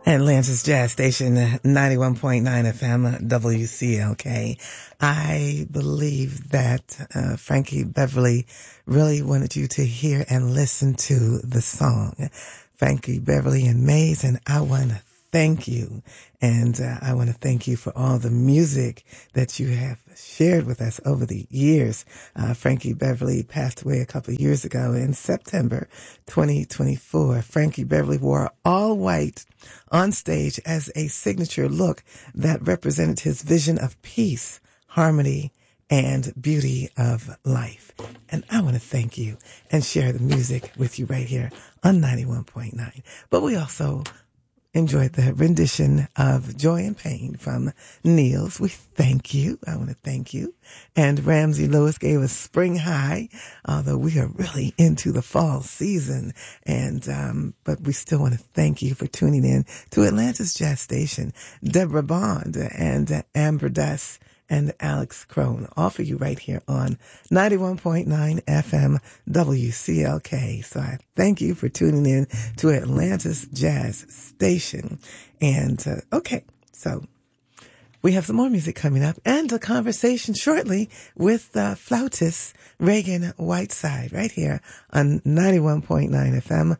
Atlanta's Jazz Station, 91.9 FM, WCLK. I believe that Frankie Beverly really wanted you to hear and listen to the song. Frankie Beverly and Mays, and I want to thank you. And I want to thank you for all the music that you have shared with us over the years. Frankie Beverly passed away a couple of years ago in September 2024. Frankie Beverly wore all white on stage as a signature look that represented his vision of peace, harmony, and beauty of life. And I want to thank you and share the music with you right here on 91.9. But we also enjoyed the rendition of Joy and Pain from Niels. We thank you. I want to thank you. And Ramsey Lewis gave us Spring High, although we are really into the fall season. And, but we still want to thank you for tuning in to Atlanta's Jazz Station. Deborah Bond and Amber Duss and Alex Crone offer you right here on 91.9 FM WCLK. So I thank you for tuning in to Atlanta's Jazz Station. And, okay, so we have some more music coming up and a conversation shortly with flautist Reagan Whiteside right here on 91.9 FM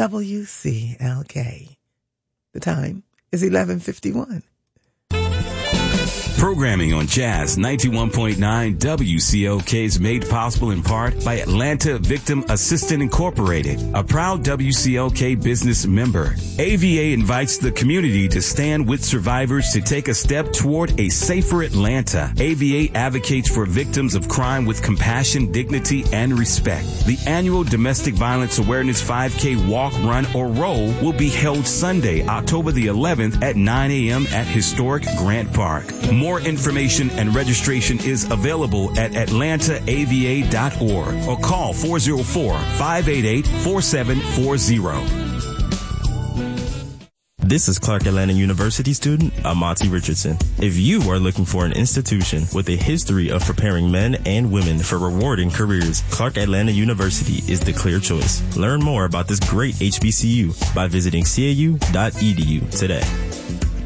WCLK. The time is 11:51. Programming on Jazz 91.9 WCLK is made possible in part by Atlanta Victim Assistant Incorporated, a proud WCLK business member. AVA invites the community to stand with survivors to take a step toward a safer Atlanta. AVA advocates for victims of crime with compassion, dignity, and respect. The annual Domestic Violence Awareness 5K Walk, Run, or Roll will be held Sunday, October the 11th at 9 a.m. at historic Grant Park. More information and registration is available at atlantaava.org or call 404-588-4740. This is Clark Atlanta University student Amati Richardson. If you are looking for an institution with a history of preparing men and women for rewarding careers, Clark Atlanta University is the clear choice. Learn more about this great HBCU by visiting cau.edu today.